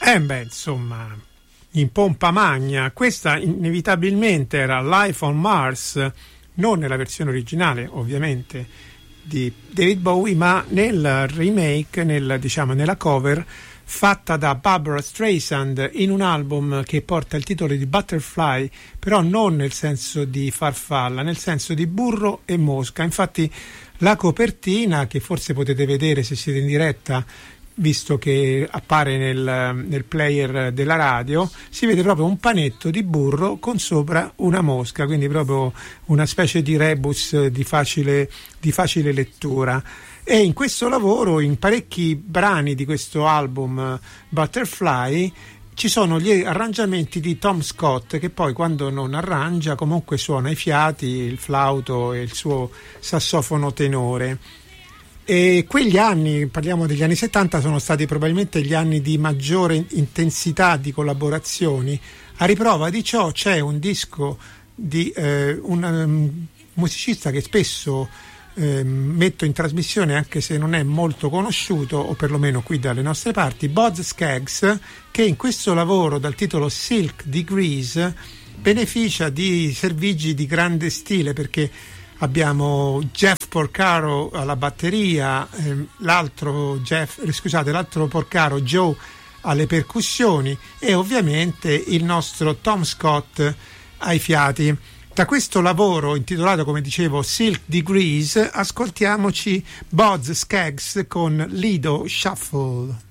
Beh, insomma, in pompa magna. Questa inevitabilmente era Life on Mars, non nella versione originale, ovviamente, di David Bowie, ma nel remake, nella cover fatta da Barbra Streisand in un album che porta il titolo di Butterfly, però non nel senso di farfalla, nel senso di burro e mosca. Infatti la copertina, che forse potete vedere se siete in diretta, visto che appare nel player della radio, si vede proprio un panetto di burro con sopra una mosca, quindi proprio una specie di rebus di facile lettura. E in questo lavoro, in parecchi brani di questo album Butterfly, ci sono gli arrangiamenti di Tom Scott, che poi quando non arrangia comunque suona i fiati, il flauto e il suo sassofono tenore. E quegli anni, parliamo degli anni 70, sono stati probabilmente gli anni di maggiore intensità di collaborazioni. A riprova di ciò c'è un disco di un musicista che spesso metto in trasmissione, anche se non è molto conosciuto, o perlomeno qui dalle nostre parti, Boz Scaggs, che in questo lavoro dal titolo Silk Degrees beneficia di servigi di grande stile, perché abbiamo Jeff Porcaro alla batteria, l'altro Porcaro, Joe, alle percussioni, e ovviamente il nostro Tom Scott ai fiati. Da questo lavoro intitolato, come dicevo, Silk Degrees, ascoltiamoci Boz Scaggs con Lido Shuffle.